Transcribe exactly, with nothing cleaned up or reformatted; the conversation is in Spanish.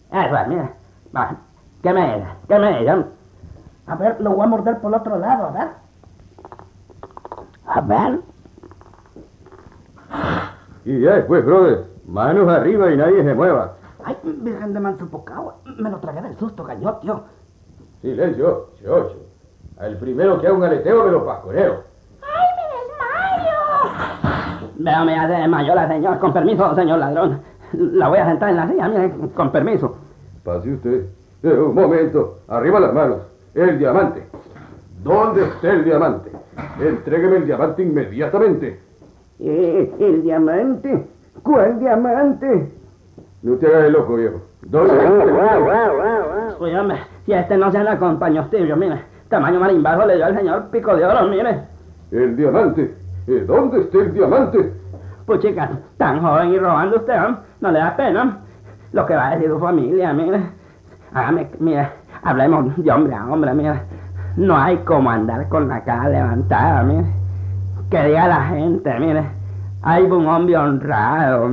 Eso es, mire. Va, ¿qué me es? ¿Qué me es? A ver, lo voy a morder por el otro lado, a ver. A ver. Y ya después, brother, manos arriba y nadie se mueva. Ay, virgen de mansupocao, me lo tragué del susto, cayó, tío. Silencio, chocho. Al primero que haga un aleteo me lo pascoreo. Veo, me hace mayola, señor. Con permiso, señor ladrón. La voy a sentar en la silla, mire, con permiso. Pase usted. Eh, un momento. Arriba las manos. El diamante. ¿Dónde está el diamante? Entrégueme el diamante inmediatamente. Eh, ¿El diamante? ¿Cuál diamante? No te hagas el loco, viejo. ¿Dónde está el diamante? Uy, hombre, si este no se anda con paños tibios, mire. Tamaño marimbazo le dio al señor pico de oro, mire. El diamante. Eh, ¿Dónde está el diamante? Pues chica, tan joven y robando usted, ¿eh? No le da pena. Lo que va a decir su familia, mire. Hágame, mire, hablemos de hombre a hombre, mire. No hay como andar con la cara levantada, mire. Que diga la gente, mire. Hay un hombre honrado,